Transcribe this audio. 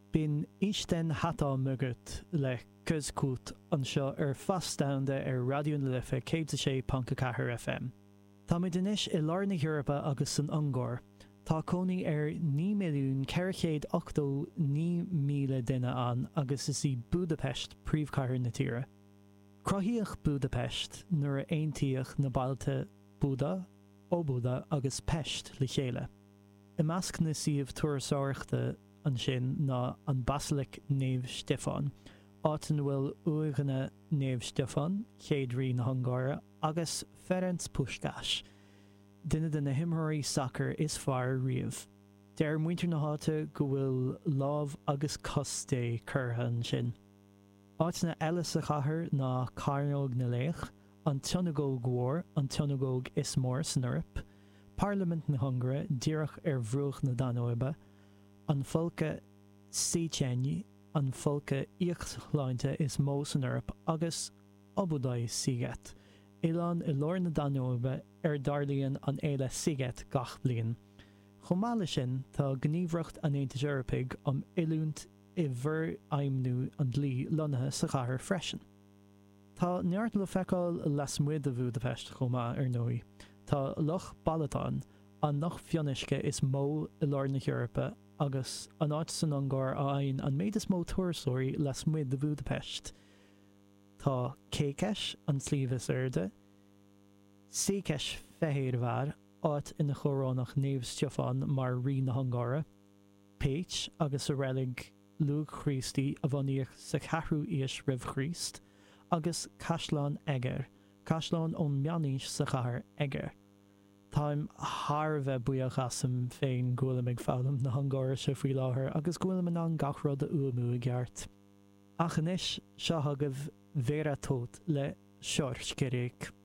Bín ístein hatá mugat le coscút anseo faststanda Radio na Lifa 106.4 FM. Tá mé inis I lár na Eorpa agus san Ungor. Tá cónaí 9,408,000 duine an agus is í Budapest príomhchathair na tíre. Cruthaíodh Budapest nuair a aontaíodh na bailte Buda, Óbuda agus Pest le chéile. I measc na siomh tuairseoireachta an sin ná an Basilic Néamh Stefán, áit an bhfuil uaigheanna Néamh Stefán, chéadrí na Hungáire, agus Ferenc Puskás. Duine de na himthirí soccer is fearr riamh. Deir muintir na háite go bhfuil lámh agus costé curtha an sin. Áit na eile sa chathair ná Carneog na Léach, an Tionagóg Mhór, an Tionagóg is mór san Eorp, Parliament na Hungáire, díreach bhruach na Danóibe, an Folca Síchéine, an Folca Íochtláinte is mó san Eorp, agus Obudaí Siget. Ilan I lár na Danóibe darlíonn an éile Siget gach bliain. Chomáile sin tá gníomhreacht an Aontais Eorpaigh am oiliúint I bhur aimnú an dlí lonathe sa chathair freisin. Tá neart le feiceáil las muid a Budapest chomá nói. Tá Loch Balaton an nach fionnisce is mó I lár na Eorpa agus an áit san Ungor aon an méid is mó tuairsóirí las muid a Budapest. Tá Kékes an Slíomhas Airde, Székes Fehérvár áit ina chóránach Néamh Stefán mar rí na Hungáire, Pécs agus a rélig Lúg Chrístí a bhaníoch sa cheathrú íos Ribh Chríst, agus Caisleán Eger, Caisleán ón Meanáis sa chathair Eger. Táim tharbheith buíoch asam féin ghuailm ag fálam na Hungáire se faoi láthair agus ghuailm an gachrod a uamú I gceart. Ach inis seo thugah Vera Tóth le Seoir Sciréic.